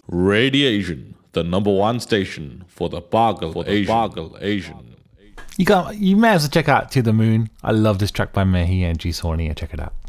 Radiation, the number one station for the Boggle Asian. You may as well check out To the Moon. I love this track by Mehi and G Sawney. Check it out.